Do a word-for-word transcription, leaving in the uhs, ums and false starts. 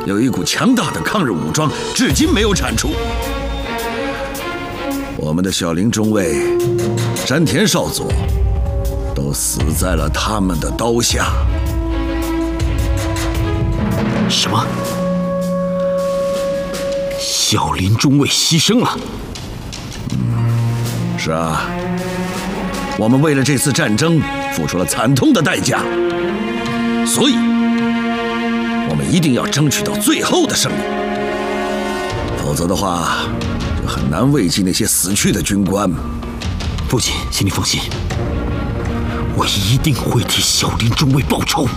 有一股强大的抗日武装，至今没有铲除。我们的小林中尉、山田少佐都死在了他们的刀下。 什么？小林中尉牺牲了？ 嗯，是啊，我们为了这次战争付出了惨痛的代价，所以我们一定要争取到最后的胜利，否则的话，就很难慰藉那些死去的军官。 父亲，请你放心，我一定会替小林中尉报仇。